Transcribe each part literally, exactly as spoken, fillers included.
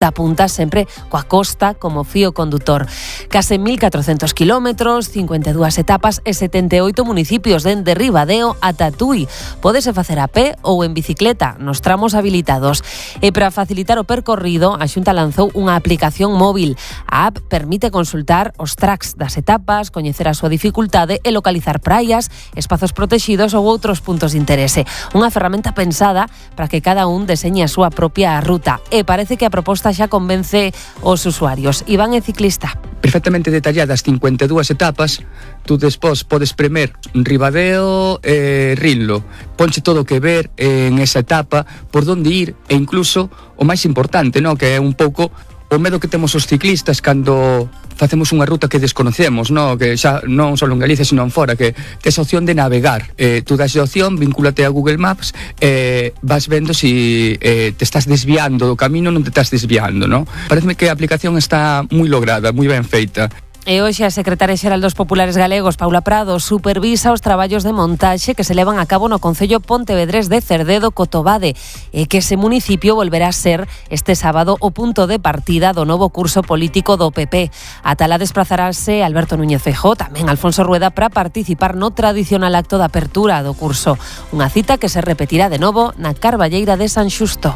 da punta sempre coa costa como fío condutor. Case mil catrocentos kilómetros, cincuenta e dúas etapas e setenta e oito municipios dende Ribadeo ata Tui. Pódese facer a pé ou en bicicleta nos tramos habilitados. E para facilitar o percorrido, a Xunta lanzou unha aplicación móvil. A app permite consultar os tracks das etapas, coñecer a súa dificultade e localizar praias, espazos protexidos ou outros puntos de interese. Unha ferramenta pensada para que cada un deseñe a súa propia ruta. E parece que a proposta xa convence os usuarios. Iván é ciclista. Perfectamente detalladas cincuenta e dúas etapas, tú despois podes premer Ribadeo e eh, Rinlo. Ponche todo o que ver en esa etapa, por onde ir e incluso o máis importante, no? Que é un pouco o medo que temos os ciclistas cando facemos unha ruta que desconocemos, no? Que xa non só en Galicia, sino en fora, que tes a opción de navegar. Eh, tú das a opción, vincúlate a Google Maps, eh, vas vendo si eh, te estás desviando do camino ou non te estás desviando, no? Pareceme que a aplicación está moi lograda, moi ben feita. E hoxe a secretaria xeral dos Populares Galegos, Paula Prado, supervisa os traballos de montaxe que se levan a cabo no concello pontevedrés de Cerdedo, Cotobade, e que ese municipio volverá a ser este sábado o punto de partida do novo curso político do P P. Ata lá desplazarase Alberto Núñez Feijóo, tamén Alfonso Rueda, para participar no tradicional acto de apertura do curso. Unha cita que se repetirá de novo na Carballeira de San Xusto.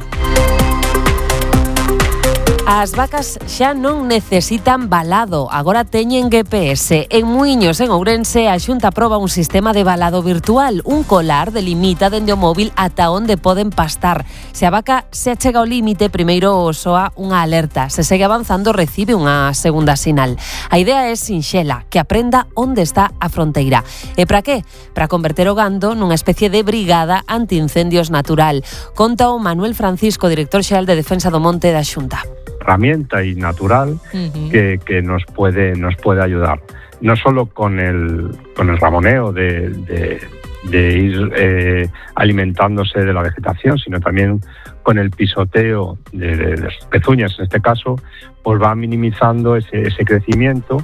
As vacas xa non necesitan balado, agora teñen G P S. En Muiños, en Ourense, a Xunta aproba un sistema de balado virtual. Un colar delimita dende o móvil ata onde poden pastar. Se a vaca se achega ao límite, primeiro soa unha alerta. Se segue avanzando, recibe unha segunda sinal. A idea é sinxela, que aprenda onde está a fronteira. E para que? Para converter o gando nunha especie de brigada antiincendios natural. Conta o Manuel Francisco, director xeral de Defensa do Monte da Xunta. Herramienta y natural uh-huh. que, que nos puede nos puede ayudar no solo con el con el ramoneo de, de, de ir eh, alimentándose de la vegetación, sino también con el pisoteo de, de, de las pezuñas en este caso, pues va minimizando ese, ese crecimiento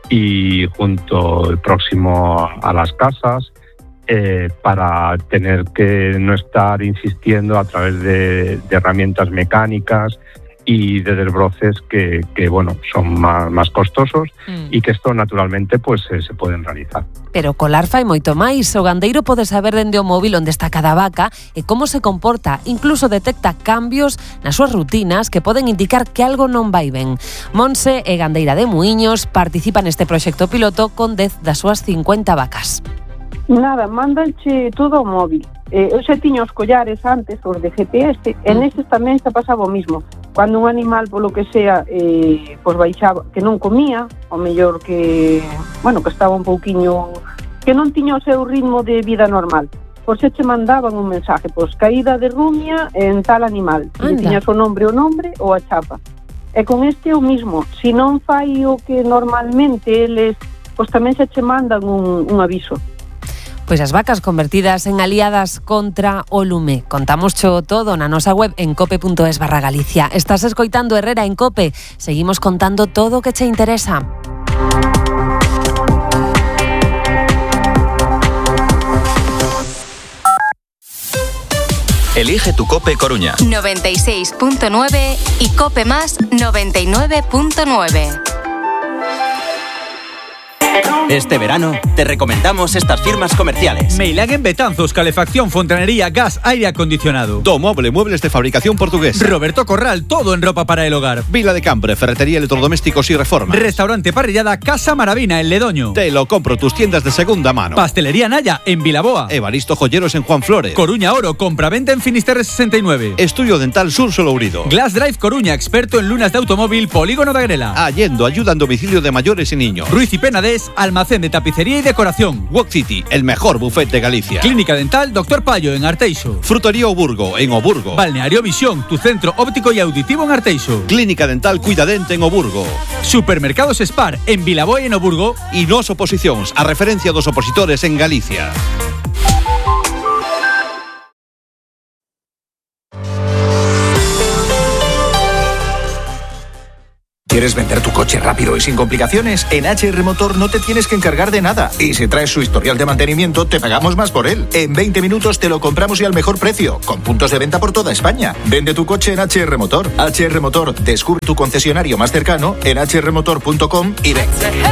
y junto el próximo a las casas eh, para tener que no estar insistiendo a través de, de herramientas mecánicas y de desbroces que, que bueno, son más, más costosos mm. y que esto naturalmente pues eh, se pueden realizar. Pero colar fai moito máis. O gandeiro pode saber dende o móvil onde está cada vaca e como se comporta. Incluso detecta cambios nas súas rutinas que poden indicar que algo non vai ben. Monse é gandeira de Muiños, participa neste proxecto piloto con dez das súas cincuenta vacas. Nada, mandanche todo o móvil. Eh, eu xa tiña os collares antes, os de G P S, e nestes tamén se pasaba o mismo. Cando un animal, polo que sea, eh, pois baixaba, que non comía, o mellor que, bueno, que estaba un pouquiño, que non tiña o seu ritmo de vida normal, pois se che mandaban un mensaje, pois caída de rumia en tal animal, se tiñas o nombre o nombre ou a chapa. E con este é o mismo, se non fai o que normalmente eles, pois tamén se che mandan un, un aviso. Pois as vacas convertidas en aliadas contra o lume. Contámoscho todo na nosa web en cope punto es barra Galicia. Estás escoitando Herrera en Cope. Seguimos contando todo o que che interesa. Elige tu Cope Coruña. noventa y seis punto nueve y Cope Más noventa y nueve punto nueve. Este verano te recomendamos estas firmas comerciales. Meilán en Betanzos, calefacción, fontanería, gas, aire acondicionado. Domoble, muebles de fabricación portuguesa. Roberto Corral, todo en ropa para el hogar. Vila de Cambre, ferretería, electrodomésticos y reformas. Restaurante Parrillada Casa Maravina en Ledoño. Te lo compro, tus tiendas de segunda mano. Pastelería Naya en Vilaboa. Evaristo Joyeros en Juan Flores. Coruña Oro, compraventa en Finisterre sesenta y nueve. Estudio Dental Sur Solourido. Glass Drive Coruña, experto en lunas de automóvil, Polígono de Agrela. Allendo, ayuda en domicilio de mayores y niños. Ruiz y Penades, almacén de tapicería y decoración. Walk City, el mejor buffet de Galicia. Clínica Dental Doctor Payo en Arteixo. Frutería Oburgo en Oburgo. Balneario Visión, tu centro óptico y auditivo en Arteixo. Clínica Dental Cuidadente en Oburgo. Supermercados Spar en Vilaboa y en Oburgo. Y Nos Oposicións, a referencia dos opositores en Galicia. ¿Quieres vender tu coche rápido y sin complicaciones? En H R Motor no te tienes que encargar de nada. Y si traes su historial de mantenimiento, te pagamos más por él. En veinte minutos te lo compramos y al mejor precio, con puntos de venta por toda España. Vende tu coche en H R Motor. H R Motor, descubre tu concesionario más cercano en h r motor punto com y ven.